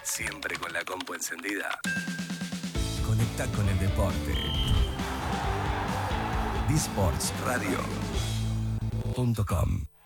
Siempre con la compu encendida. Conecta con el deporte. disportsradio.com